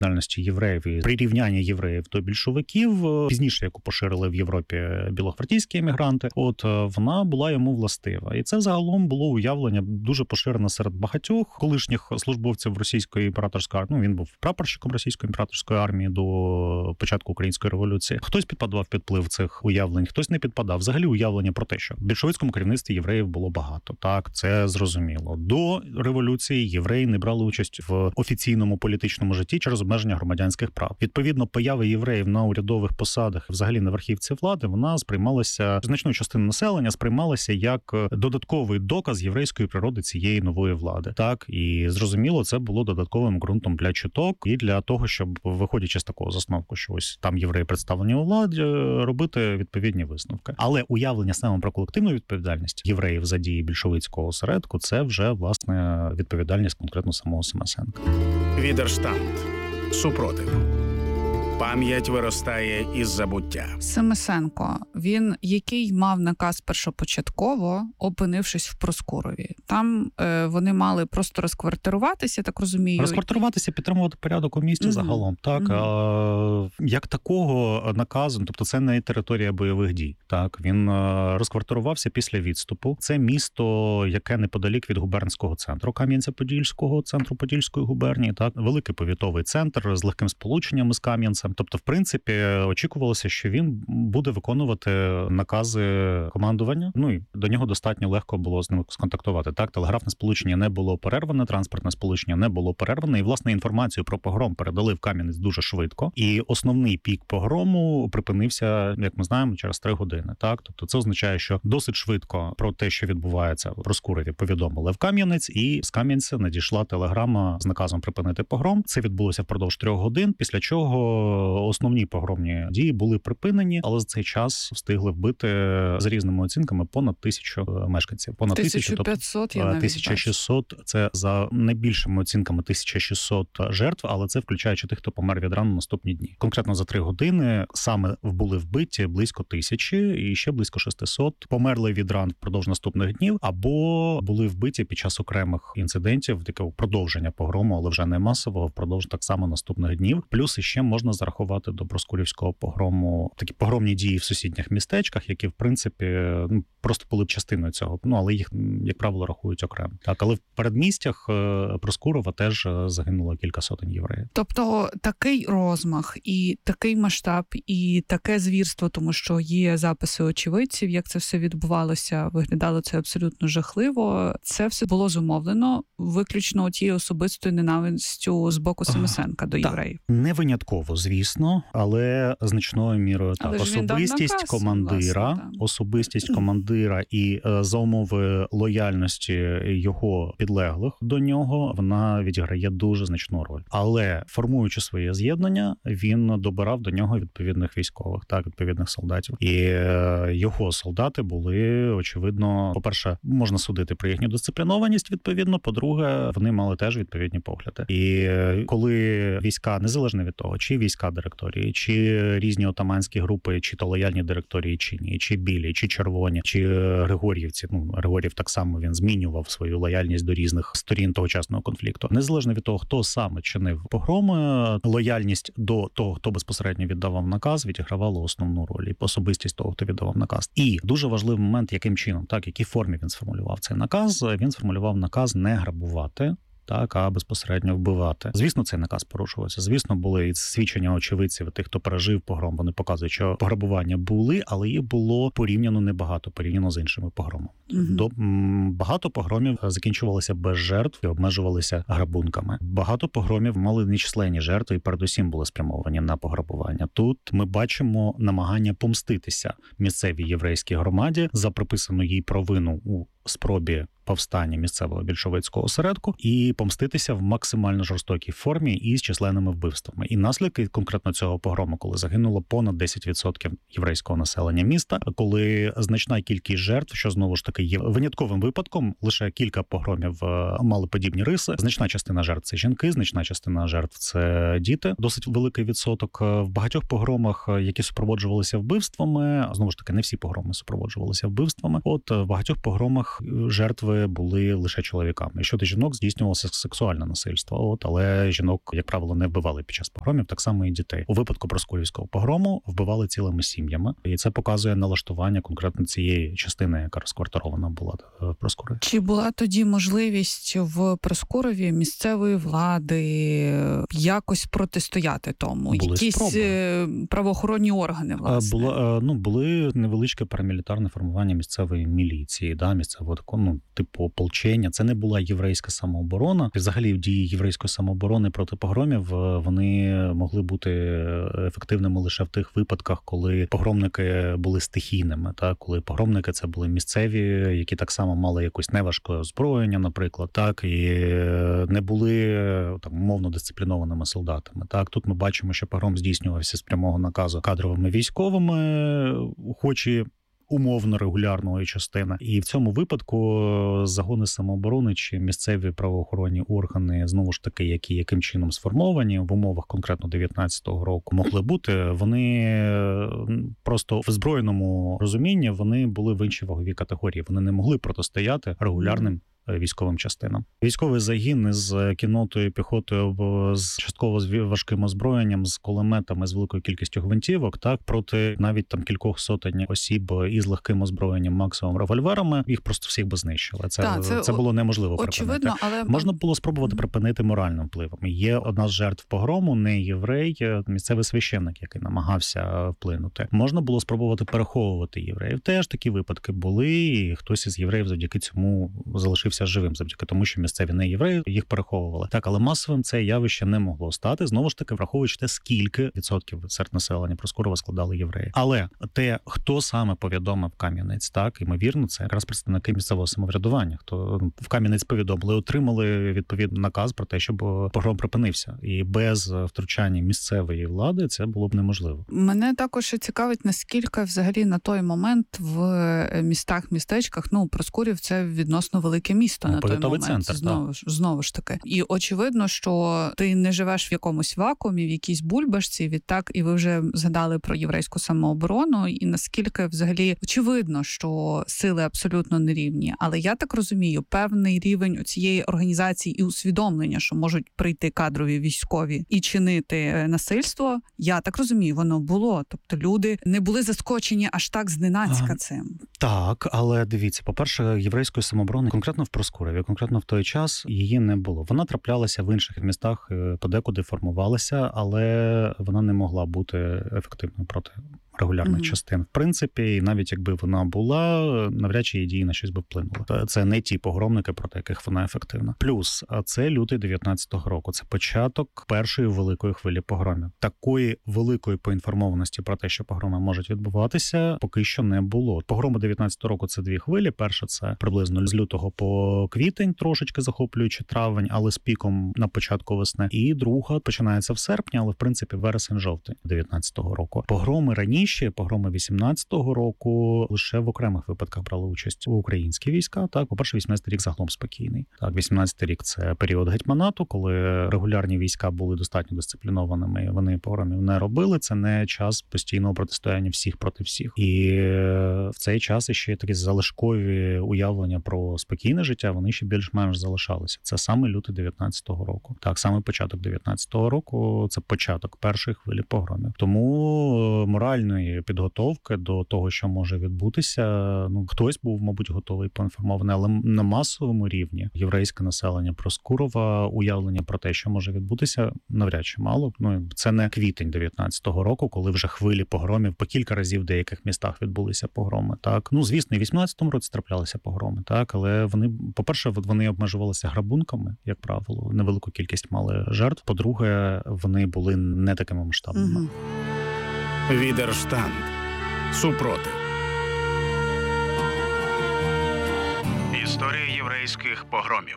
національності євреїв і прирівняння євреїв до більшовиків, пізніше, яку поширили в Європі білогвардійські емігранти, вона була йому властива. І це загалом було уявлення дуже поширене серед багатьох колишніх службовців російської імператорської армії. Він був прапорщиком російської імператорської армії до початку Української революції. Хтось підпадав під вплив цих уявлень, хтось не підпадав. Взагалі уявлення про те, що в більшовицькому керівництві євреїв було багато. Так, це зрозуміло. До революції євреї не брали участь в офіційному політичному житті через обмеження громадянських прав. Відповідно, поява євреїв на урядових посадах, взагалі на верхівці влади, вона сприймалася, значною частиною населення сприймалася як додатковий доказ єврейської природи цієї нової влади. Так, і зрозуміло, це було додатковим ґрунтом для чуток і для того, щоб, виходячи з такого засновку, що ось там євреї представлені у владі, робити відповідні висновки. Але уявлення саме про колективну відповідальність євреїв за дії більшовицького осередку – це вже, власне, відповідальність конкретно самого Семисенка. Відерштанд. Супротив. Пам'ять виростає із забуття. Семисенко, він який мав наказ першопочатково, опинившись в Проскурові? Там вони мали просто розквартируватися, так розумію? Розквартируватися, підтримувати порядок у місті загалом. Так, як такого наказу, тобто це не територія бойових дій. Так, він розквартирувався після відступу. Це місто, яке неподалік від губернського центру Кам'янця-Подільського, центру Подільської губернії. Так, великий повітовий центр з легким сполученням з Кам'янцем. Тобто, в принципі, очікувалося, що він буде виконувати накази командування. Ну і до нього достатньо легко було з ним сконтактувати. Так, телеграфне сполучення не було перерване, транспортне сполучення не було перерване. І, власне, інформацію про погром передали в Кам'янець дуже швидко. І основний пік погрому припинився, як ми знаємо, через 3 години. Так, тобто це означає, що досить швидко про те, що відбувається в Проскурові, повідомили в Кам'янець, і з Кам'янця надійшла телеграма з наказом припинити погром. Це відбулося впродовж 3 годин, після чого основні погромні дії були припинені, але за цей час встигли вбити, за різними оцінками, понад 1000 мешканців. Понад 1500, я навіть 1600 – це за найбільшими оцінками 1600 жертв, але це включаючи тих, хто помер від ран на наступні дні. Конкретно за 3 години саме були вбиті близько 1000 і ще близько 600 померли від ран впродовж наступних днів або були вбиті під час окремих інцидентів, такого продовження погрому, але вже не масового, впродовж так само наступних днів. Плюс іще можна зарахувати до Проскурівського погрому такі погромні дії в сусідніх містечках, які, в принципі, просто були б частиною цього. Але їх, як правило, рахують окремо. Так, але в передмістях Проскурова теж загинуло кілька сотень євреїв. Тобто такий розмах і такий масштаб, і таке звірство, тому що є записи очевидців, як це все відбувалося, виглядало це абсолютно жахливо. Це все було зумовлено виключно тією особистою ненавистю з боку Семисенка до євреїв. Не винятково, звісно, але значною мірою так. Особистість командира і за умови лояльності його підлеглих до нього, вона відіграє дуже значну роль. Але формуючи своє з'єднання, він добирав до нього відповідних військових, так, відповідних солдатів. І його солдати були, очевидно, по-перше, можна судити про їхню дисциплінованість, відповідно, по-друге, вони мали теж відповідні погляди. І коли війська, незалежно від того, чи війська директорії, чи різні отаманські групи, чи то лояльні директорії, чи ні, чи білі, чи червоні, чи Григорівці, Григорів так само він змінював свою лояльність до різних сторін тогочасного конфлікту. Незалежно від того, хто саме чинив погроми, лояльність до того, хто безпосередньо віддавав наказ, відігравала основну роль, і особистість того, хто віддавав наказ. І дуже важливий момент, яким чином, так, в якій формі він сформулював цей наказ. Він сформулював наказ не грабувати, так, а безпосередньо вбивати. Звісно, цей наказ порушувався. Звісно, були і свідчення очевидців, тих, хто пережив погром. Вони показують, що пограбування були, але їх було порівняно небагато, порівняно з іншими погромами. Багато погромів закінчувалися без жертв і обмежувалися грабунками. Багато погромів мали нечисленні жертви і передусім були спрямовані на пограбування. Тут ми бачимо намагання помститися місцевій єврейській громаді за приписану їй провину у спробі повстання місцевого більшовицького осередку і помститися в максимально жорстокій формі і з численними вбивствами. І наслідки конкретно цього погрому, коли загинуло понад 10% єврейського населення міста, коли значна кількість жертв, що знову ж таки є винятковим випадком, лише кілька погромів мали подібні риси. Значна частина жертв – це жінки, значна частина жертв – це діти. Досить великий відсоток. В багатьох погромах, які супроводжувалися вбивствами, знову ж таки, не всі погроми супроводжувалися вбивствами. В багатьох погромах них жертви були лише чоловіками. Щодо жінок здійснювалося сексуальне насильство, але жінок, як правило, не вбивали під час погромів, так само і дітей. У випадку проскурівського погрому вбивали цілими сім'ями, і це показує налаштування конкретно цієї частини, яка розквартирована була в Проскурові. Чи була тоді можливість в Проскурові місцевої влади якось протистояти тому? Були якісь спроби. Правоохоронні органи, власне? Були невеличке парамілітарне формування місцевої міліції, місцевого такого, типу ополчення. Це не була єврейська самооборона. Взагалі, дії єврейської самооборони проти погромів, вони могли бути ефективними лише в тих випадках, коли погромники були стихійними. Коли погромники це були місцеві, які так само мали якусь неважке озброєння, наприклад, і не були умовно дисциплінованими солдатами. Тут ми бачимо, що погром здійснювався з прямого наказу кадровими військовими, хоч і умовно регулярної частини. І в цьому випадку загони самооборони чи місцеві правоохоронні органи, знову ж таки, які яким чином сформовані в умовах конкретно 19-го року могли бути, вони просто в збройному розумінні вони були в іншій ваговій категорії. Вони не могли протистояти регулярним військовим частинам. Військовий загін з кіннотою, піхотою, з частково з важким озброєнням, з кулеметами, з великою кількістю гвинтівок, проти навіть кількох сотень осіб із легким озброєнням, максимум револьверами, їх просто всіх би знищили. Це було неможливо припинити. Але можна було спробувати припинити моральним впливом. Є одна з жертв погрому, не єврей, місцевий священник, який намагався вплинути. Можна було спробувати переховувати євреїв. Теж такі випадки були, і хтось із євреїв завдяки цьому залишився живим, завдяки тому, що місцеві не євреї їх переховували. Але масовим це явище не могло стати, знову ж таки, враховуючи те, скільки відсотків серед населення Проскурова складали євреї. Але те, хто саме повідомив Кам'янець, ймовірно, це якраз представники місцевого самоврядування, хто в Кам'янець повідомили, отримали відповідний наказ про те, щоб погром припинився. І без втручання місцевої влади це було б неможливо. Мене також цікавить, наскільки взагалі на той момент в містах, містечках, Проскурів це відносно велике місто на той момент. Центр, знову ж таки. І очевидно, що ти не живеш в якомусь вакуумі, в якійсь бульбашці, відтак, і ви вже згадали про єврейську самооборону, і наскільки взагалі очевидно, що сили абсолютно нерівні. Але я так розумію, певний рівень у цієї організації і усвідомлення, що можуть прийти кадрові військові і чинити насильство, я так розумію, воно було. Тобто люди не були заскочені аж так зненацька цим. Так, але дивіться, по-перше, єврейської самооборони конкретно в Проскурові, конкретно в той час її не було. Вона траплялася в інших містах, подекуди формувалася, але вона не могла бути ефективною проти регулярних частин. В принципі, і навіть якби вона була, навряд чи її дії на щось би вплинули. Це не ті погромники, проти яких вона ефективна. Плюс, це лютий 19-го року. Це початок першої великої хвилі погромів. Такої великої поінформованості про те, що погроми можуть відбуватися, поки що не було. Погроми 19-го року – це дві хвилі. Перша – це приблизно з лютого по квітень, трошечки захоплюючи травень, але з піком на початку весни. І друга починається в серпні, але в принципі вересень-жовтень 19-го року. Погроми раніше, погроми 18-го року лише в окремих випадках брали участь українські війська. По-перше, 18-й рік загалом спокійний. 18-й рік – це період гетьманату, коли регулярні війська були достатньо дисциплінованими, вони погромів не робили. Це не час постійного протистояння всіх проти всіх. І в цей час ще такі залишкові уявлення про спокійне життя, вони ще більш-менш залишалися. Це саме лютий 19-го року. Саме початок 19-го року – це початок першої хвилі погромів. Тому моральної підготовки до того, що може відбутися, хтось був, мабуть, готовий, поінформований, але на масовому рівні єврейське населення Проскурова уявлення про те, що може відбутися, навряд чи мало. Це не квітень 19-го року, коли вже хвилі погромів по кілька разів в деяких містах відбулися погроми. Звісно, і в 18-му році траплялися погроми, але вони, по-перше, вони обмежувалися грабунками, як правило, невелику кількість мали жертв. По-друге, вони були не такими масштабними. Відерштанд. Супротив. Історія єврейських погромів.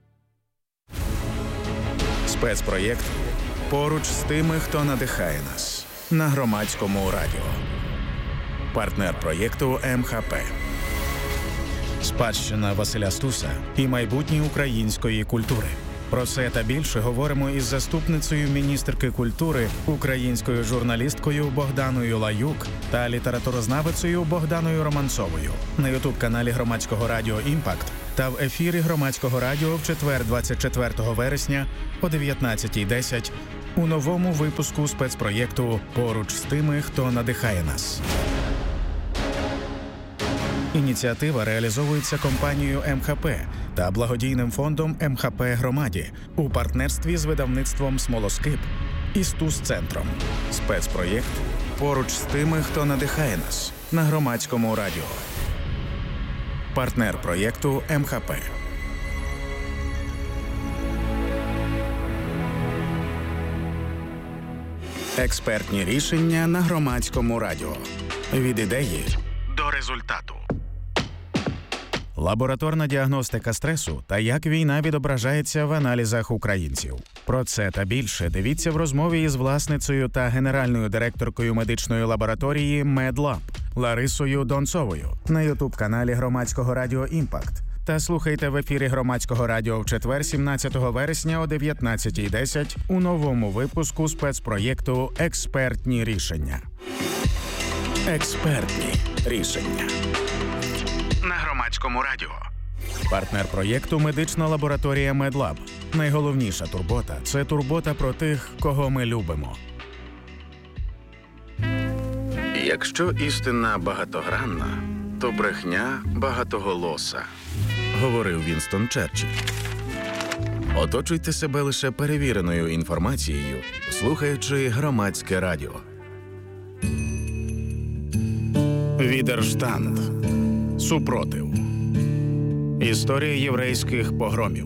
Спецпроєкт «Поруч з тими, хто надихає нас» на Громадському радіо. Партнер проєкту МХП. Спадщина Василя Стуса і майбутнє української культури. Про це та більше говоримо із заступницею міністерки культури, українською журналісткою Богданою Лаюк та літературознавицею Богданою Романцовою на ютуб-каналі Громадського радіо «Імпакт» та в ефірі Громадського радіо в четвер 24 вересня о 19:10 у новому випуску спецпроєкту «Поруч з тими, хто надихає нас». Ініціатива реалізовується компанією МХП та благодійним фондом МХП Громаді у партнерстві з видавництвом «Смолоскип» і Стус-центром. Спецпроєкт «Поруч з тими, хто надихає нас» на Громадському радіо. Партнер проєкту МХП. Експертні рішення на Громадському радіо. Від ідеї до результату. Лабораторна діагностика стресу та як війна відображається в аналізах українців. Про це та більше дивіться в розмові із власницею та генеральною директоркою медичної лабораторії MedLab Ларисою Донцовою на ютуб-каналі Громадського радіо «Імпакт». Та слухайте в ефірі Громадського радіо в четвер 17 вересня о 19:10 у новому випуску спецпроєкту «Експертні рішення». Експертні рішення. На Громадському радіо. Партнер проєкту – медична лабораторія MedLab. Найголовніша турбота – це турбота про тих, кого ми любимо. Якщо істина багатогранна, то брехня багатоголоса, говорив Вінстон Черчилль. Оточуйте себе лише перевіреною інформацією, слухаючи Громадське радіо. Відерштанд. Супротив. Історія єврейських погромів.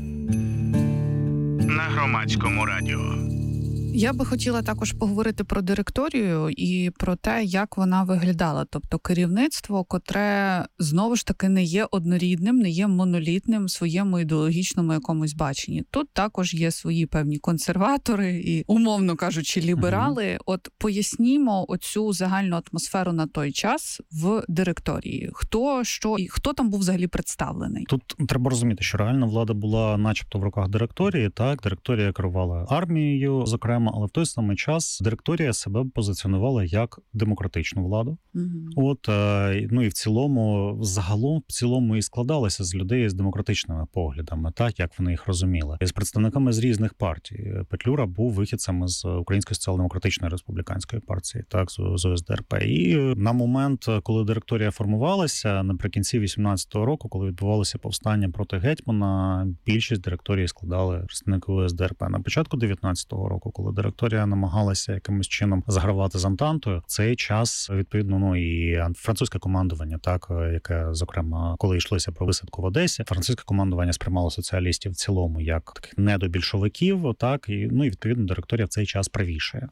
На Громадському радіо. Я би хотіла також поговорити про директорію і про те, як вона виглядала. Тобто керівництво, котре, знову ж таки, не є однорідним, не є монолітним в своєму ідеологічному якомусь баченні. Тут також є свої певні консерватори і, умовно кажучи, ліберали. От пояснімо оцю загальну атмосферу на той час в директорії. Хто, що і хто там був взагалі представлений? Тут треба розуміти, що реальна влада була начебто в руках директорії. Так, директорія керувала армією, зокрема, але в той самий час директорія себе позиціонувала як демократичну владу. От, ну і в цілому, загалом, в цілому і складалася з людей з демократичними поглядами, так, як вони їх розуміли. І з представниками з різних партій. Петлюра був вихідцем з Української соціал-демократичної республіканської партії, так, з ОСДРП. І на момент, коли директорія формувалася, наприкінці 18-го року, коли відбувалося повстання проти гетьмана, більшість директорії складали представники ОСДРП. На початку 19-го року, коли директорія намагалася якимось чином загравати з Антантою, в цей час, відповідно, ну і французьке командування, так, яке, зокрема, коли йшлося про висадку в Одесі, французьке командування сприймало соціалістів в цілому як таких недобільшовиків, так, і, ну і, відповідно, директорія в цей час правішає.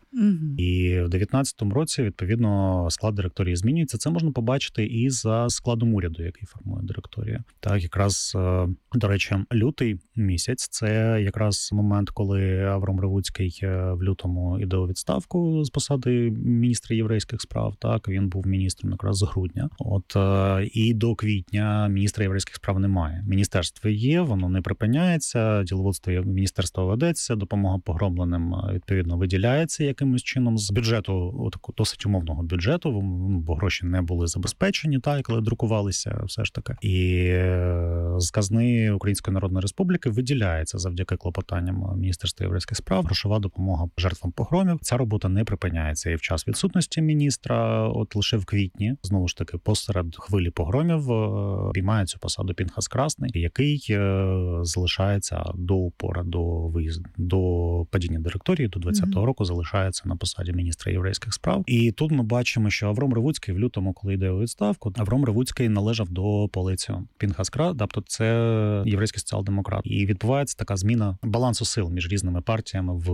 І в 19-му році, відповідно, склад директорії змінюється. Це можна побачити і за складом уряду, який формує директорія. Так, якраз, до речі, лютий місяць – це якраз момент, коли Авром Ревуцький в лютому іде у відставку з посади міністра єврейських справ. Так, він був міністром якраз з грудня. От, і до квітня міністра єврейських справ немає. Міністерство є, воно не припиняється, діловодство міністерства ведеться, допомога погромленим, відповідно, виділяється якимось чином з бюджету, такого досить умовного бюджету, бо гроші не були забезпечені, так, коли друкувалися все ж таки. І з казни Української Народної Республіки виділяється завдяки клопотанням Міністерства єврейських справ грошова допомога жертвам погромів. Ця робота не припиняється і в час відсутності міністра. От лише в квітні, знову ж таки, посеред хвилі погромів обіймає цю посаду Пінхас Красний, який залишається до упора, до виїзду, до падіння директорії, до 20-го року залишається на посаді міністра єврейських справ. І тут ми бачимо, що Авром Ревуцький в лютому, коли йде у відставку, Авром Ревуцький належав до полицію Пінхас Красний, тобто це єврейський соціал-демократ. І відбувається така зміна балансу сил між різними партіями в уряді.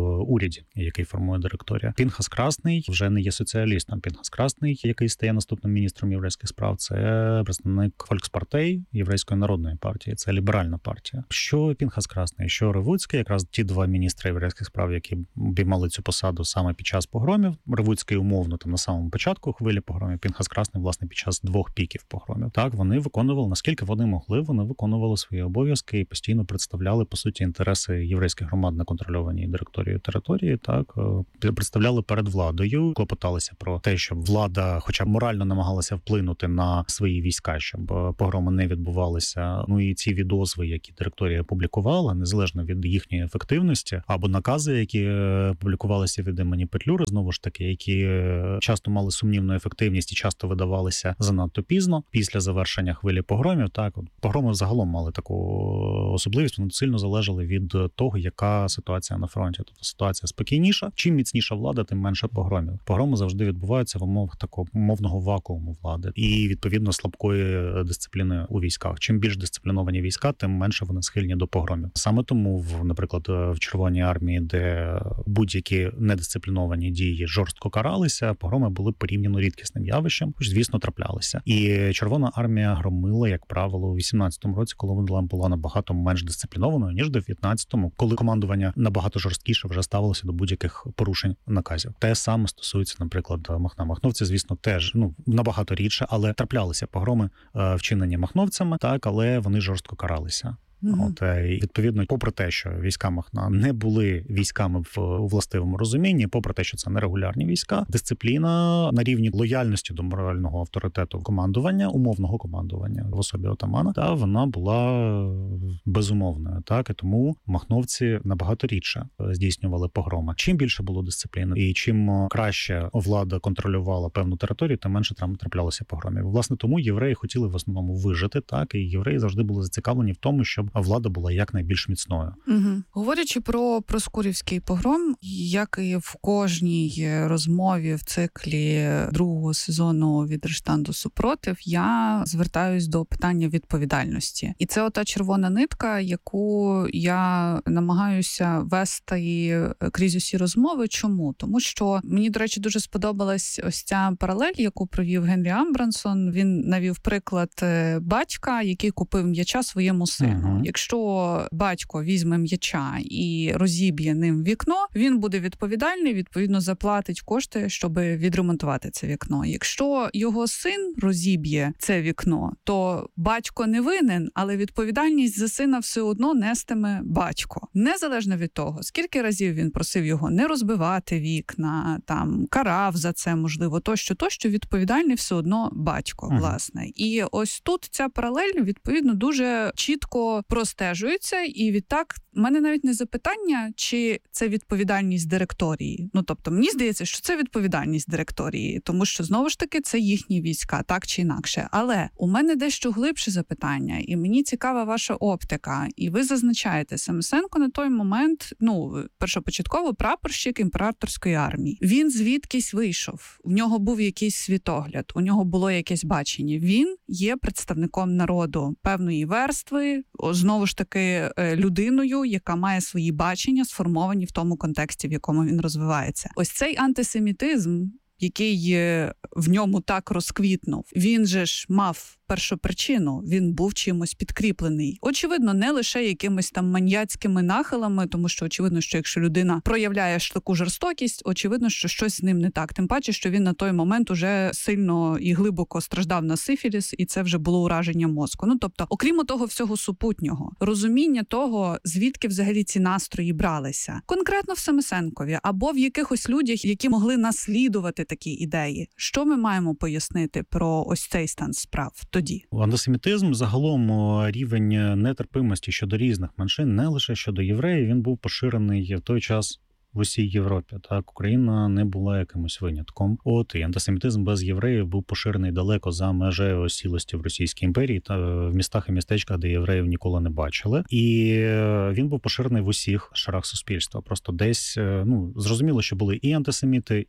уряді, який формує директорія. Пінхас Красний вже не є соціалістом. Пінхас Красний, який стає наступним міністром єврейських справ, це представник Volkspartei, Єврейської народної партії, це ліберальна партія. Що Пінхас Красний, що Ревуцький, якраз ті два міністри єврейських справ, які обіймали цю посаду саме під час погромів. Ревуцький умовно там на самому початку хвилі погромів, Пінхас Красний, власне, під час двох піків погромів. Так, вони виконували, наскільки вони могли, вони виконували свої обов'язки і постійно представляли, по суті, інтереси єврейських громад на контрольованій директорією території, так, представляли перед владою, клопоталися про те, щоб влада, хоча б морально намагалася вплинути на свої війська, щоб погроми не відбувалися. Ну і ці відозви, які директорія публікувала, незалежно від їхньої ефективності, або накази, які публікувалися від імені Петлюри, знову ж таки, які часто мали сумнівну ефективність і часто видавалися занадто пізно, після завершення хвилі погромів. Так, погроми загалом мали таку особливість, вони сильно залежали від того, яка ситуація на фронті. Тобто ситуація спокійніша, чим міцніша влада, тим менше погромів. Погроми завжди відбуваються в умовах такого умовного вакууму влади і, відповідно, слабкої дисципліни у військах. Чим більш дисципліновані війська, тим менше вони схильні до погромів. Саме тому, наприклад, в Червоній армії, де будь-які недисципліновані дії жорстко каралися, погроми були порівняно рідкісним явищем, хоч, звісно, траплялися. І Червона армія громила, як правило, у 18-му році, коли вона була набагато менш дисциплінованою, ніж до 19-му, коли командування набагато жорсткіше вже ставилося до будь-яких порушень наказів. Те саме стосується, наприклад, Махна. Махновці, звісно, теж набагато рідше, але траплялися погроми, вчинені махновцями, так, але вони жорстко каралися. От, і відповідно, попри те, що війська Махна не були військами у властивому розумінні, попри те, що це нерегулярні війська, дисципліна на рівні лояльності до морального авторитету командування, умовного командування в особі отамана, та вона була безумовною. Так, і тому махновці набагато рідше здійснювали погроми. Чим більше було дисципліни і чим краще влада контролювала певну територію, тим менше траплялося погромів. Власне, тому євреї хотіли в основному вижити, так, і євреї завжди були зацікавлені в тому, щоб влада була якнайбільш міцною. Говорячи про Проскурівський погром, як і в кожній розмові в циклі другого сезону «Від Рештан супротив», я звертаюсь до питання відповідальності. І це ота червона нитка, яку я намагаюся вести крізь усі розмови. Чому? Тому що мені, до речі, дуже сподобалась ось ця паралель, яку провів Генрі Амбрансон. Він навів приклад батька, який купив м'яча своєму сину. Якщо батько візьме м'яча і розіб'є ним вікно, він буде відповідальний, відповідно заплатить кошти, щоб відремонтувати це вікно. Якщо його син розіб'є це вікно, то батько не винен, але відповідальність за сина все одно нестиме батько. Незалежно від того, скільки разів він просив його не розбивати вікна, там карав за це, можливо, тощо, відповідальний все одно батько, власне. І ось тут ця паралель, відповідно, дуже чітко простежується, і відтак в мене навіть не запитання, чи це відповідальність директорії. Тобто, мені здається, що це відповідальність директорії, тому що, знову ж таки, це їхні війська, так чи інакше. Але у мене дещо глибше запитання, і мені цікава ваша оптика. І ви зазначаєте, Семисенко на той момент, першопочатково прапорщик імператорської армії. Він звідкись вийшов, в нього був якийсь світогляд, у нього було якесь бачення. Він є представником народу певної верстви, знову ж таки, людиною, яка має свої бачення, сформовані в тому контексті, в якому він розвивається. Ось цей антисемітизм, який в ньому так розквітнув, він же ж мав першопричину, він був чимось підкріплений. Очевидно, не лише якимись там маніяцькими нахилами, тому що очевидно, що якщо людина проявляє таку жорстокість, очевидно, що щось з ним не так. Тим паче, що він на той момент уже сильно і глибоко страждав на сифіліс, і це вже було ураження мозку. Тобто, окрім того всього супутнього, розуміння того, звідки взагалі ці настрої бралися. Конкретно в Семисенкові або в якихось людях, які могли наслідувати такі ідеї. Що ми маємо пояснити про ось цей стан справ тоді? Антисемітизм, загалом рівень нетерпимості щодо різних меншин, не лише щодо євреїв, він був поширений в той час в усій Європі. Так, Україна не була якимось винятком. І антисемітизм без євреїв був поширений далеко за межею осілості в Російській імперії та в містах і містечках, де євреїв ніколи не бачили. І він був поширений в усіх шарах суспільства. Просто десь, зрозуміло, що були і антисеміти,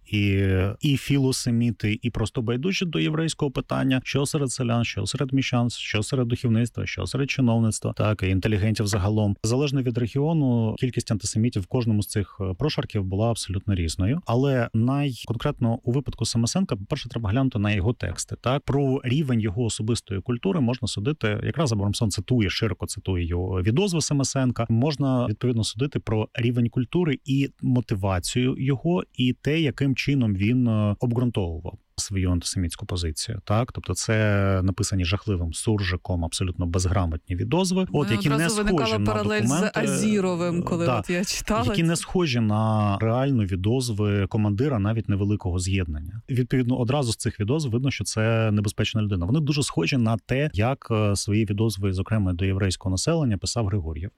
і філосеміти, і просто байдужі до єврейського питання, що серед селян, що серед міщан, що серед духовництва, що серед чиновництва, так, і інтелігентів загалом. Залежно від регіону, кількість антисемітів в кожному з цих прошарків прошарків була абсолютно різною. Але конкретно у випадку Самосенка, по-перше, треба глянути на його тексти. Так, про рівень його особистої культури можна судити, якраз Абрамсон широко цитує його відозви Самосенка. Можна відповідно судити про рівень культури і мотивацію його, і те, яким чином він обґрунтовував свою антисемітську позицію. Так, тобто це написані жахливим суржиком, абсолютно безграмотні відозви, які не схожі на паралель документи, з Азіровим, коли от я читала, які не схожі на реальну відозви командира навіть невеликого з'єднання. Відповідно, одразу з цих відозв видно, що це небезпечна людина. Вони дуже схожі на те, як свої відозви, зокрема до єврейського населення, писав Григор'єв.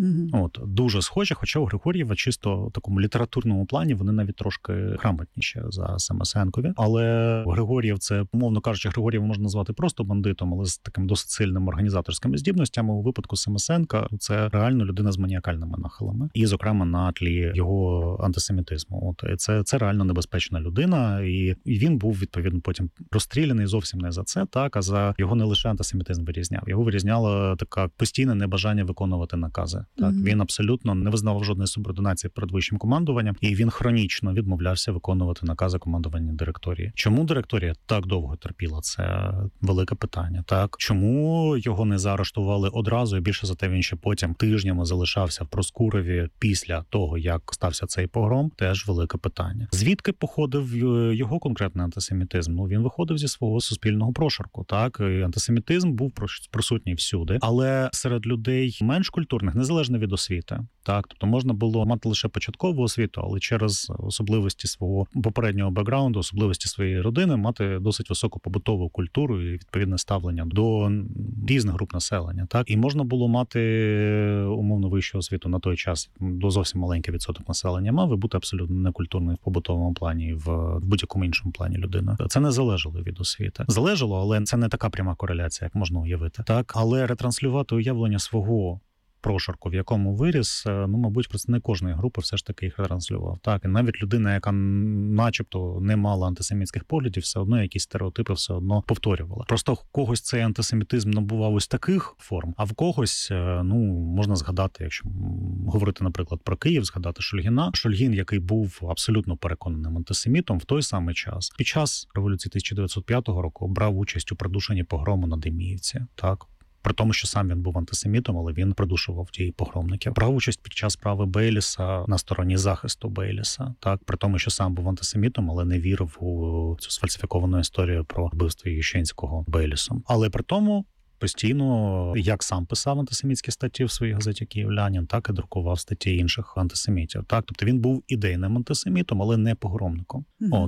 Дуже схожі, хоча у Григор'єва чисто в такому літературному плані вони навіть трошки грамотніші за Самосенкові. Але Григор'єв, це, умовно кажучи, Григор'єва можна назвати просто бандитом, але з таким досить сильним організаторськими здібностями. У випадку Самосенка це реально людина з маніакальними нахилами. І, зокрема, на тлі його антисемітизму. Це реально небезпечна людина, і він був, відповідно, потім розстріляний зовсім не за це, так, а за його не лише антисемітизм вирізняв. Його вирізняло таке постійне небажання виконувати накази. Так, він абсолютно не визнавав жодної субординації перед вищим командуванням, і він хронічно відмовлявся виконувати накази командування директорії. Чому директорія так довго терпіла? Це велике питання. Так, чому його не заарештували одразу, і більше за те він ще потім тижнями залишався в Проскурові після того, як стався цей погром? Теж велике питання. Звідки походив його конкретний антисемітизм? Він виходив зі свого суспільного прошарку. Так, і антисемітизм був присутній всюди, але серед людей менш культурних, незалежно від освіти. Так, тобто можна було мати лише початкову освіту, але через особливості свого попереднього бекграунду, особливості своєї родини мати досить високу побутову культуру і відповідне ставлення до різних груп населення. Так, і можна було мати умовно вищу освіту на той час, до зовсім маленький відсоток населення мав, і бути абсолютно некультурною в побутовому плані, в будь-якому іншому плані людина. Це не залежало від освіти. Залежало, але це не така пряма кореляція, як можна уявити. Так, але ретранслювати уявлення свого прошарку, в якому виріс, мабуть, представник кожної групи все ж таки їх транслював. Так, і навіть людина, яка начебто не мала антисемітських поглядів, все одно якісь стереотипи все одно повторювала. Просто в когось цей антисемітизм набував ось таких форм, а в когось, можна згадати, якщо говорити, наприклад, про Київ, згадати Шульгіна. Шульгін, який був абсолютно переконаним антисемітом в той самий час. Під час революції 1905 року брав участь у придушенні погрому на Деміївці. Так. При тому, що сам він був антисемітом, але він придушував ті погромників. Брав участь під час справи Бейліса на стороні захисту Бейліса. Так, при тому, що сам був антисемітом, але не вірив у цю сфальсифіковану історію про вбивство Ющенського Бейлісом. Але при тому постійно, як сам писав антисемітські статті в своїй газеті «Київлянин», так і друкував статті інших антисемітів. Так, тобто він був ідейним антисемітом, але не погромником.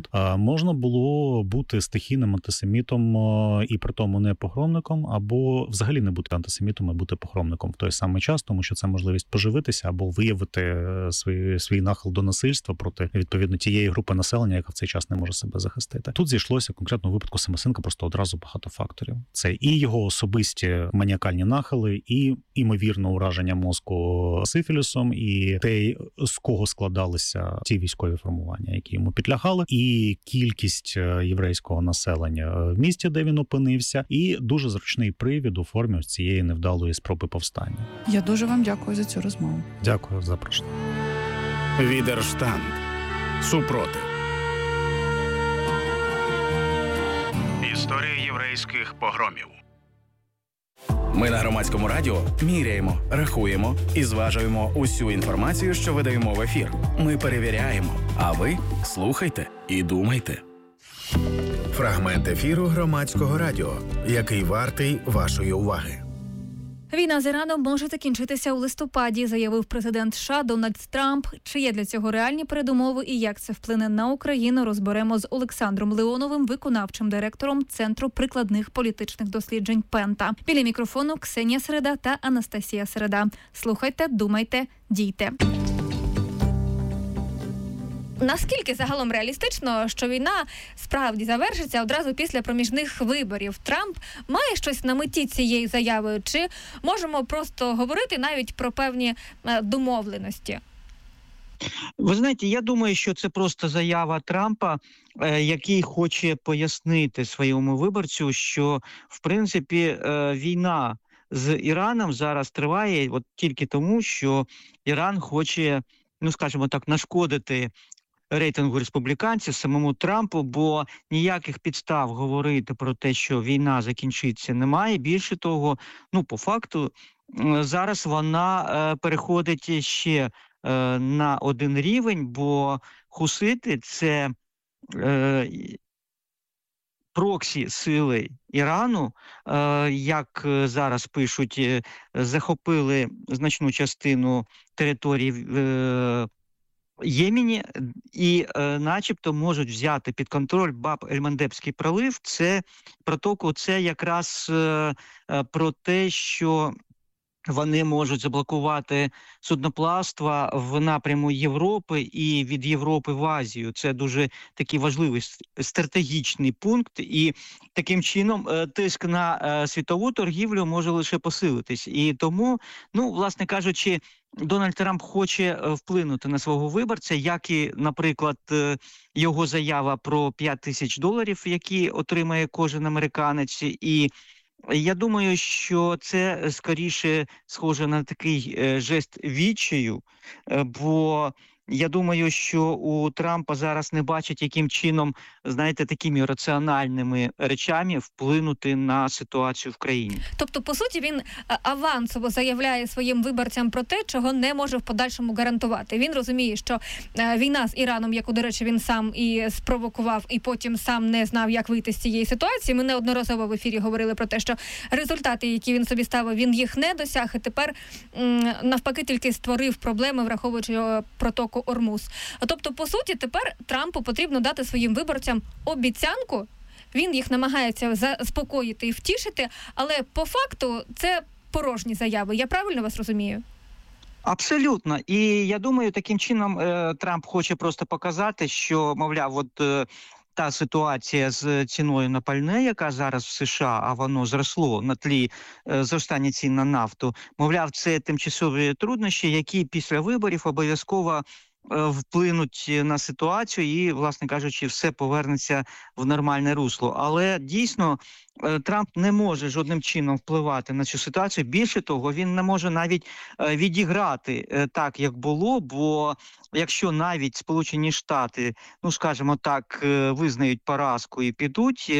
Можна було бути стихійним антисемітом і при тому не погромником, або взагалі не бути антисемітом, а бути погромником в той самий час, тому що це можливість поживитися або виявити свій нахил до насильства проти, відповідно, тієї групи населення, яка в цей час не може себе захистити. Тут зійшлося конкретно у випадку Самосенка просто одразу багато факторів. Це і його особисті маніакальні нахили, і імовірно ураження мозку сифілісом, і те, з кого складалися ті військові формування, які йому підлягали, і кількість єврейського населення в місті, де він опинився, і дуже зручний привід у формі ось цієї невдалої спроби повстання. Я дуже вам дякую за цю розмову. Дякую за запрошення. Відерштанд. Супротив. Історія єврейських погромів. Ми на Громадському радіо міряємо, рахуємо і зважуємо усю інформацію, що видаємо в ефір. Ми перевіряємо, а ви слухайте і думайте. Фрагмент ефіру Громадського радіо, який вартий вашої уваги. Війна з Іраном може закінчитися у листопаді, заявив президент США Дональд Трамп. Чи є для цього реальні передумови і як це вплине на Україну, розберемо з Олександром Леоновим, виконавчим директором Центру прикладних політичних досліджень Пента. Біля мікрофону Ксенія Середа та Анастасія Середа. Слухайте, думайте, дійте. Наскільки загалом реалістично, що війна справді завершиться одразу після проміжних виборів? Трамп має щось на меті цією заявою? Чи можемо просто говорити навіть про певні домовленості? Ви знаєте, я думаю, що це просто заява Трампа, який хоче пояснити своєму виборцю, що, в принципі, війна з Іраном зараз триває от тільки тому, що Іран хоче ну скажімо так, нашкодити рейтингу республіканців, самому Трампу, бо ніяких підстав говорити про те, що війна закінчиться, немає. Більше того, ну по факту зараз вона переходить ще на один рівень, бо хусити – це проксі сили Ірану, як зараз пишуть, захопили значну частину території в Ємені і начебто можуть взяти під контроль Баб-ель-Мандебський пролив. Це протоку, це якраз про те, що вони можуть заблокувати судноплавство в напряму Європи і від Європи в Азію. Це дуже такий важливий стратегічний пункт. І таким чином тиск на світову торгівлю може лише посилитись. І тому, ну, власне кажучи, Дональд Трамп хоче вплинути на свого виборця, як і, наприклад, його заява про $5000, які отримає кожен американець. І я думаю, що це скоріше схоже на такий жест відчаю, бо я думаю, що у Трампа зараз не бачать, яким чином, знаєте, такими раціональними речами вплинути на ситуацію в країні. Тобто, по суті, він авансово заявляє своїм виборцям про те, чого не може в подальшому гарантувати. Він розуміє, що війна з Іраном, яку, до речі, він сам і спровокував, і потім сам не знав, як вийти з цієї ситуації. Ми неодноразово в ефірі говорили про те, що результати, які він собі ставив, він їх не досяг, і тепер навпаки тільки створив проблеми, враховуючи протоку Ормуз. Тобто, по суті, тепер Трампу потрібно дати своїм виборцям обіцянку. Він їх намагається заспокоїти і втішити, але по факту це порожні заяви. Я правильно вас розумію? Абсолютно. І я думаю, таким чином Трамп хоче просто показати, що, мовляв, от та ситуація з ціною на пальне, яка зараз в США, а воно зросло на тлі зростання цін на нафту, мовляв, це тимчасові труднощі, які після виборів обов'язково вплинуть на ситуацію і, власне кажучи, все повернеться в нормальне русло. Але дійсно Трамп не може жодним чином впливати на цю ситуацію. Більше того, він не може навіть відіграти так, як було, бо якщо навіть Сполучені Штати, ну скажімо так, визнають поразку і підуть,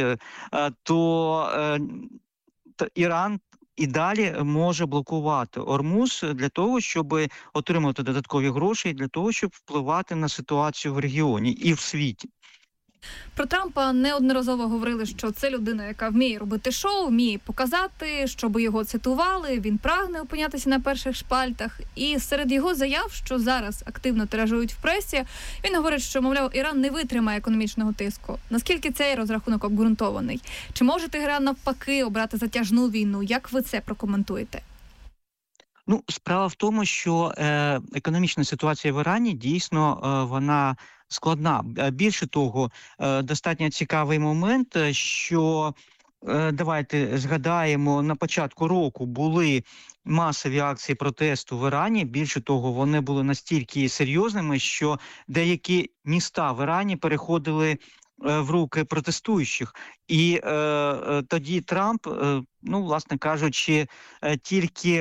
то Іран і далі може блокувати Ормуз для того, щоб отримати додаткові гроші, для того, щоб впливати на ситуацію в регіоні і в світі. Про Трампа неодноразово говорили, що це людина, яка вміє робити шоу, вміє показати, щоб його цитували, він прагне опинятися на перших шпальтах. І серед його заяв, що зараз активно тиражують в пресі, він говорить, що, мовляв, Іран не витримає економічного тиску. Наскільки цей розрахунок обґрунтований? Чи може Тегеран навпаки обрати затяжну війну? Як ви це прокоментуєте? Ну, справа в тому, що економічна ситуація в Ірані дійсно вона складна. Більше того, достатньо цікавий момент, що давайте згадаємо, на початку року були масові акції протесту в Ірані. Більше того, вони були настільки серйозними, що деякі міста в Ірані переходили в руки протестуючих. І тоді Трамп, ну, власне кажучи, тільки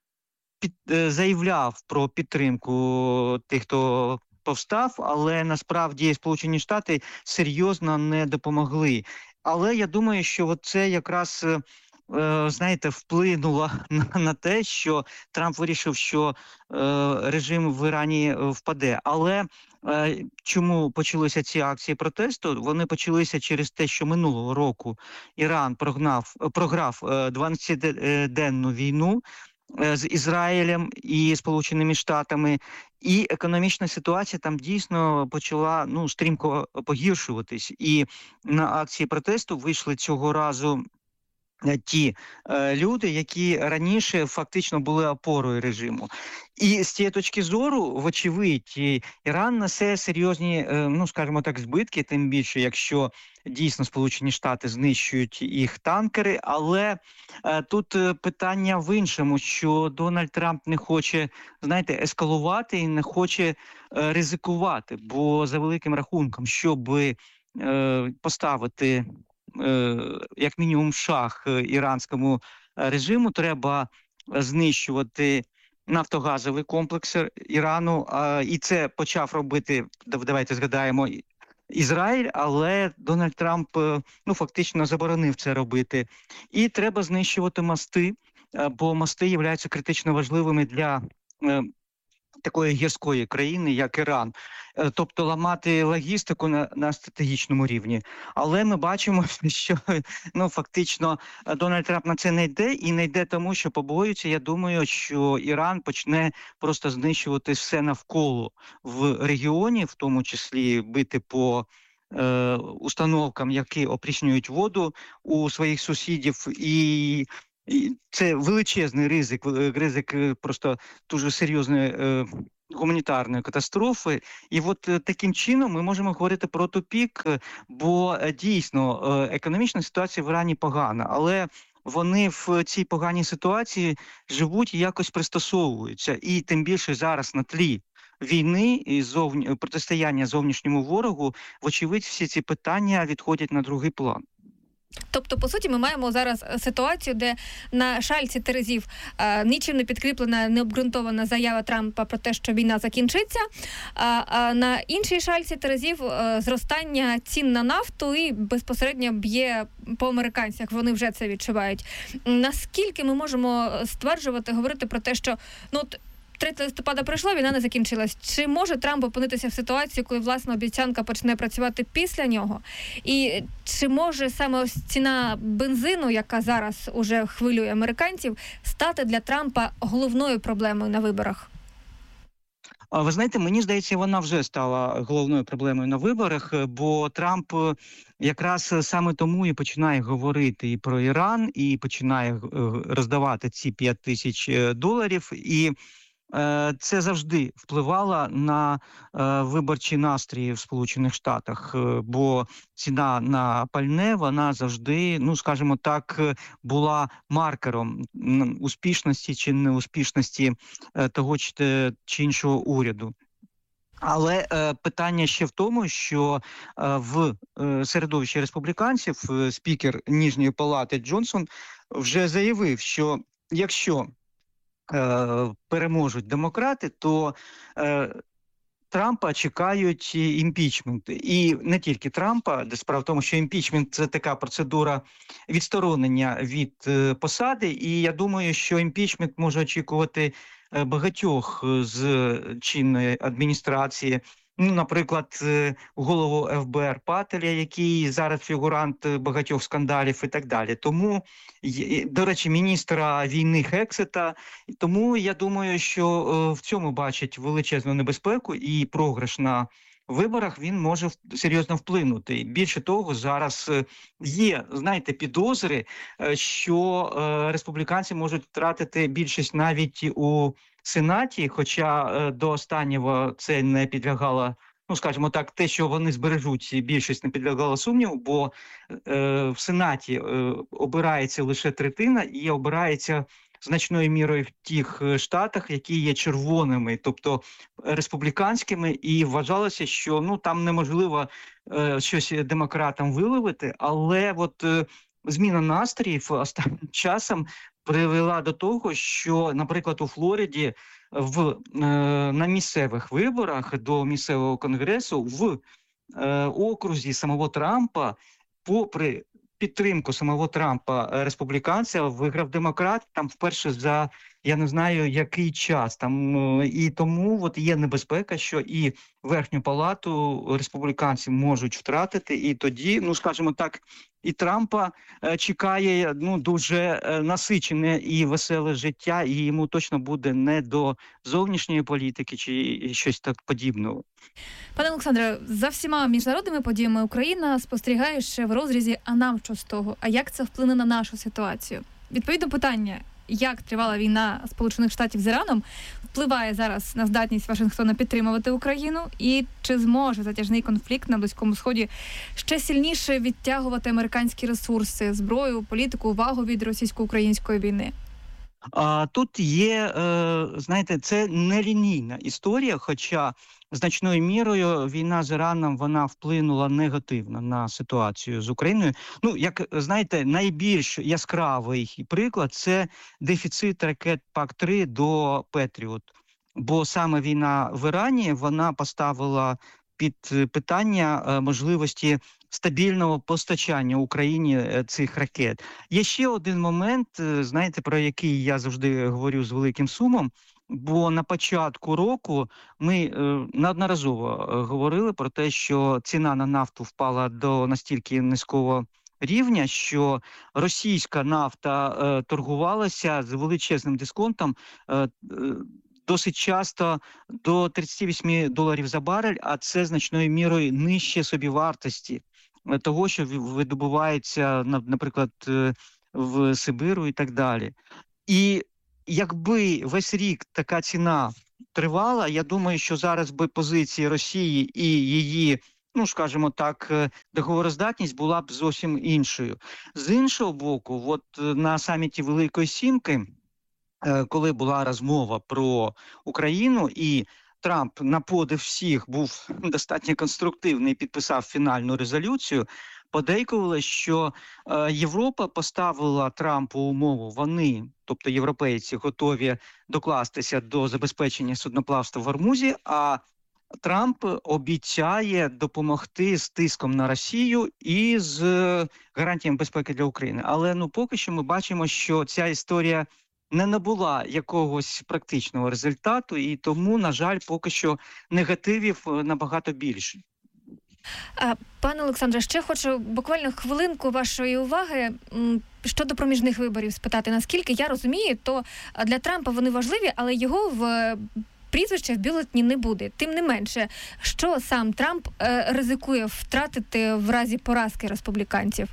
заявляв про підтримку тих, хто повстав, але насправді Сполучені Штати серйозно не допомогли. Але я думаю, що це якраз, знаєте, вплинуло на те, що Трамп вирішив, що режим в Ірані впаде. Але чому почалися ці акції протесту? Вони почалися через те, що минулого року Іран програв 12-денну війну з Ізраїлем і Сполученими Штатами, і економічна ситуація там дійсно почала стрімко погіршуватись. І на акції протесту вийшли цього разу ті люди, які раніше фактично були опорою режиму. І з цієї точки зору, вочевидь, Іран несе серйозні, скажімо так, збитки, тим більше, якщо дійсно Сполучені Штати знищують їх танкери. Але тут питання в іншому, що Дональд Трамп не хоче, знаєте, ескалувати і не хоче ризикувати, бо за великим рахунком, щоб поставити як мінімум шах іранському режиму, треба знищувати нафтогазовий комплекс Ірану, і це почав робити, давайте згадаємо, Ізраїль, але Дональд Трамп фактично заборонив це робити. І треба знищувати мости, бо мости являються критично важливими для такої гірської країни, як Іран. Тобто ламати логістику на стратегічному рівні. Але ми бачимо, що фактично Дональд Трамп на це не йде, і не йде тому, що побоюється. Я думаю, що Іран почне просто знищувати все навколо в регіоні, в тому числі бити по установкам, які опріснюють воду у своїх сусідів, і це величезний ризик просто дуже серйозної гуманітарної катастрофи. І от таким чином ми можемо говорити про тупік, бо дійсно економічна ситуація в Ірані погана, але вони в цій поганій ситуації живуть і якось пристосовуються. І тим більше зараз на тлі війни і протистояння зовнішньому ворогу, вочевидь, всі ці питання відходять на другий план. Тобто, по суті, ми маємо зараз ситуацію, де на шальці терезів нічим не підкріплена, необґрунтована заява Трампа про те, що війна закінчиться, а на іншій шальці терезів зростання цін на нафту і безпосередньо б'є по американцях, вони вже це відчувають. Наскільки ми можемо стверджувати, говорити про те, що 3 листопада пройшло, війна не закінчилась. Чи може Трамп опинитися в ситуації, коли власна обіцянка почне працювати після нього? І чи може саме ось ціна бензину, яка зараз уже хвилює американців, стати для Трампа головною проблемою на виборах? Ви знаєте, мені здається, вона вже стала головною проблемою на виборах, бо Трамп якраз саме тому і починає говорити і про Іран, і починає роздавати ці $5000. І це завжди впливало на виборчі настрої в Сполучених Штатах, бо ціна на пальне, вона завжди, скажімо так, була маркером успішності чи неуспішності того чи іншого уряду. Але питання ще в тому, що в середовищі республіканців спікер Нижньої палати Джонсон вже заявив, що якщо переможуть демократи, то Трампа чекають імпічмент. І не тільки Трампа, де справа в тому, що імпічмент – це така процедура відсторонення від посади, і я думаю, що імпічмент може очікувати багатьох з чинної адміністрації. Наприклад, голову ФБР Пателя, який зараз фігурант багатьох скандалів і так далі. Тому, до речі, міністра війни Хексета. Тому я думаю, що в цьому бачать величезну небезпеку, і програш на виборах він може серйозно вплинути. Більше того, зараз є, підозри, що республіканці можуть втратити більшість навіть у Сенаті, хоча до останнього це не підлягало, скажімо так, те, що вони збережуть більшість, не підлягало сумніву, бо в Сенаті обирається лише третина і обирається значною мірою в тих штатах, які є червоними, тобто республіканськими, і вважалося, що там неможливо щось демократам виловити, але зміна настроїв останнім часом привела до того, що, наприклад, у Флориді на місцевих виборах до місцевого конгресу в окрузі самого Трампа, попри підтримку самого Трампа республіканця, виграв демократ там вперше за я не знаю який час. І тому є небезпека, що і верхню палату республіканці можуть втратити, і тоді, скажімо так, і Трампа чекає дуже насичене і веселе життя, і йому точно буде не до зовнішньої політики чи щось так подібного. Пане Олександре, за всіма міжнародними подіями Україна спостерігає ще в розрізі «а нам що з того?», а як це вплине на нашу ситуацію? Відповідно питання, як тривала війна Сполучених Штатів з Іраном, впливає зараз на здатність Вашингтона підтримувати Україну, і чи зможе затяжний конфлікт на Близькому Сході ще сильніше відтягувати американські ресурси, зброю, політику, увагу від російсько-української війни? Тут є, знаєте, це нелінійна історія, хоча значною мірою війна з Іраном, вона вплинула негативно на ситуацію з Україною. Ну, як знаєте, найбільш яскравий приклад – це дефіцит ракет ПАК-3 до Петріот. Бо саме війна в Ірані, вона поставила під питання можливості стабільного постачання Україні цих ракет. Є ще один момент, знаєте, про який я завжди говорю з великим сумом, бо на початку року ми неодноразово говорили про те, що ціна на нафту впала до настільки низького рівня, що російська нафта торгувалася з величезним дисконтом досить часто до $38 за барель, а це значною мірою нижче собівартості того, що видобувається, наприклад, в Сибиру і так далі. І якби весь рік така ціна тривала, я думаю, що зараз би позиції Росії і її, ну, скажімо так, договороздатність була б зовсім іншою. З іншого боку, от на саміті Великої Сімки, коли була розмова про Україну, і Трамп на подив всіх був достатньо конструктивний і підписав фінальну резолюцію, подейкували, що Європа поставила Трампу умову, вони, тобто європейці, готові докластися до забезпечення судноплавства в Гормузі, а Трамп обіцяє допомогти з тиском на Росію і з гарантіями безпеки для України. Але поки що ми бачимо, що ця історія не набула якогось практичного результату, і тому, на жаль, поки що негативів набагато більше. Пане Олександре, ще хочу буквально хвилинку вашої уваги щодо проміжних виборів спитати. Наскільки я розумію, то для Трампа вони важливі, але його в прізвище в бюлетені не буде. Тим не менше, що сам Трамп ризикує втратити в разі поразки республіканців?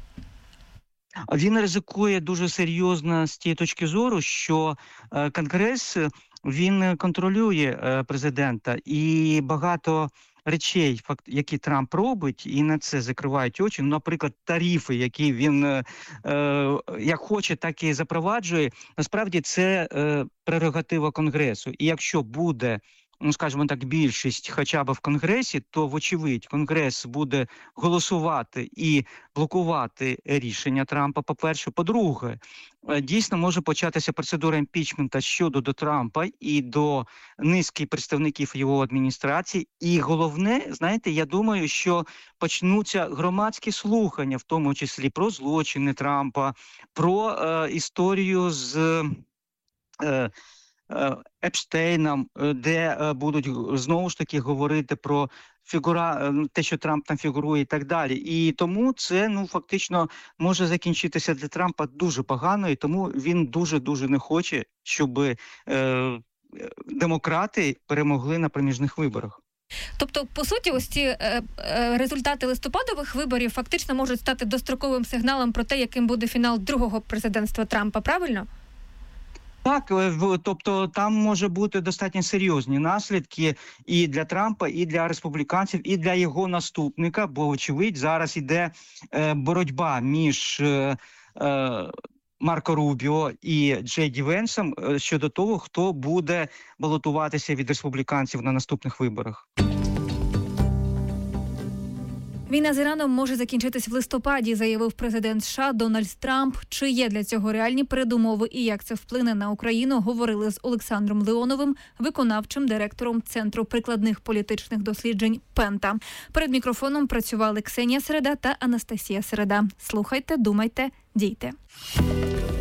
Він ризикує дуже серйозно з тієї точки зору, що Конгрес, він контролює президента, і багато речей, які Трамп робить, і на це закривають очі. Наприклад, тарифи, які він як хоче, так і запроваджує. Насправді це прерогатива Конгресу. І якщо буде, скажімо так, більшість хоча б в Конгресі, то, вочевидь, Конгрес буде голосувати і блокувати рішення Трампа, по-перше. По-друге, дійсно може початися процедура імпічменту щодо до Трампа і до низки представників його адміністрації. І головне, знаєте, я думаю, що почнуться громадські слухання, в тому числі про злочини Трампа, про історію з Епштейном, де будуть знову ж таки говорити про те, що Трамп там фігурує і так далі. І тому це, фактично, може закінчитися для Трампа дуже погано, і тому він дуже-дуже не хоче, щоб демократи перемогли на проміжних виборах. Тобто, по суті, ось ці результати листопадових виборів фактично можуть стати достроковим сигналом про те, яким буде фінал другого президентства Трампа, правильно? Так, тобто там може бути достатньо серйозні наслідки і для Трампа, і для республіканців, і для його наступника, бо, очевидь, зараз іде боротьба між Марко Рубіо і Джей Ді Венсом щодо того, хто буде балотуватися від республіканців на наступних виборах. Війна з Іраном може закінчитись в листопаді, заявив президент США Дональд Трамп. Чи є для цього реальні передумови і як це вплине на Україну, говорили з Олександром Леоновим, виконавчим директором Центру прикладних політичних досліджень «Пента». Перед мікрофоном працювали Ксенія Середа та Анастасія Середа. Слухайте, думайте, дійте.